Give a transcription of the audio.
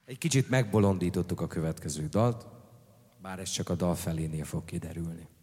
Egy kicsit megbolondítottuk a következő dalt, bár ez csak a dal felénél fog kiderülni.